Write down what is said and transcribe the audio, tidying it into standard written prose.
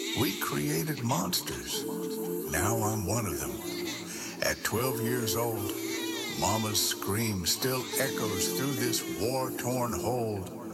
We created monsters. Now I'm one of them. At 12 years old, Mama's scream still echoes through this war-torn hold.